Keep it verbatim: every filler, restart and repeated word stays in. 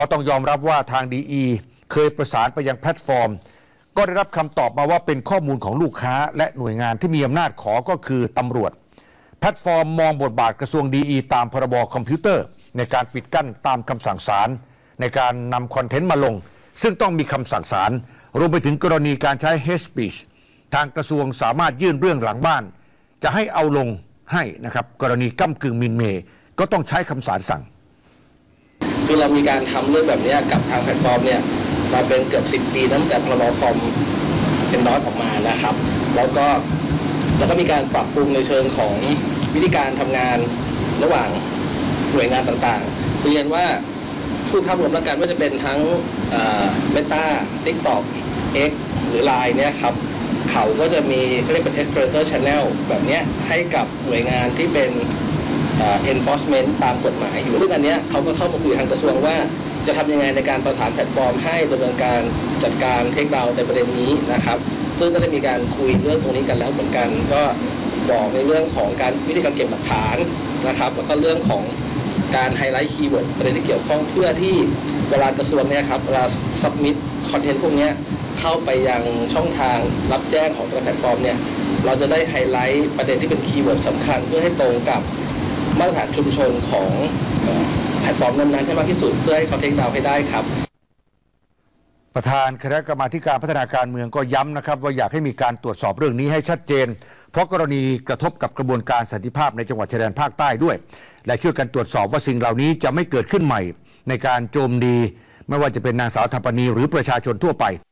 ก็ต้องยอมรับว่าทางดีอีเคยประสานไปยังแพลตฟอร์มก็ได้รับคำตอบมาว่าเป็นข้อมูลของลูกค้าและหน่วยงานที่มีอำนาจขอก็คือตำรวจแพลตฟอร์มมองบทบาทกระทรวงดีอีตามพรบคอมพิวเตอร์ในการปิดกั้นตามคำสั่งศาลในการนำคอนเทนต์มาลงซึ่งต้องมีคำสั่งศาลรวมไปถึงกรณีการใช้ hate speech ทางกระทรวงสามารถยื่นเรื่องหลังบ้านจะให้เอาลงให้นะครับกรณีก้ำกึ่งหมิ่นเหม่ก็ต้องใช้คำศาลสั่งคือเรามีการทำเรื่องแบบนี้กับทางแพลตฟอร์มเนี่ยมาเป็นเกือบสิบปีตั้งแต่พรบคอมเป็นน้อยออกมานะครับแล้วก็แล้วก็มีการปรับปรุงในเชิงของวิธีการทำงานระหว่างหน่วยงานต่างๆเรียนว่าพูดภาพรวมแล้วกันว่าจะเป็นทั้งเมตา TikTok X หรือ ไลน์ เนี่ยครับเขาก็จะมีเขาเรียกเป็น Explorer Channel แบบนี้ให้กับหน่วยงานที่เป็น enforcement ตามกฎหมายอยู่ซึ่งอันนี้เขาก็เข้ามาคุยทางกระทรวงว่าจะทำยังไงในการประสานแพลตฟอร์มให้ดำเนินการจัดการเทคดาวน์ในประเด็นนี้นะครับซึ่งก็ได้มีการคุยเรื่องตรงนี้กันแล้วเหมือนกันก็บอกในเรื่องของการวิธีการเก็บหลักฐานนะครับแล้วก็เรื่องของการไฮไลท์คีย์เวิร์ดประเด็นที่เกี่ยวข้องเพื่อที่เวลากระทรวงเนี่ยครับเวลา submit คอนเทนต์พวกนี้เข้าไปยังช่องทางรับแจ้งของแต่ละแพลตฟอร์มเนี่ยเราจะได้ไฮไลท์ประเด็นที่เป็นคีย์เวิร์ดสำคัญเพื่อให้ตรงกับมาตรฐานชุมชนของแพลตฟอร์มนั้นๆให้มากที่สุดเพื่อให้เขาเทคดาวน์ให้ได้ครับประธานคณะกรรมาการพัฒนาการเมืองก็ย้ำนะครับว่าอยากให้มีการตรวจสอบเรื่องนี้ให้ชัดเจนเพราะกรณีกระทบกับกระบวนการสันติภาพในจังหวัดชายแดนภาคใต้ด้วยและช่วยกันตรวจสอบว่าสิ่งเหล่านี้จะไม่เกิดขึ้นใหม่ในการโจมตีไม่ว่าจะเป็นนางสาวทัปปณีหรือประชาชนทั่วไป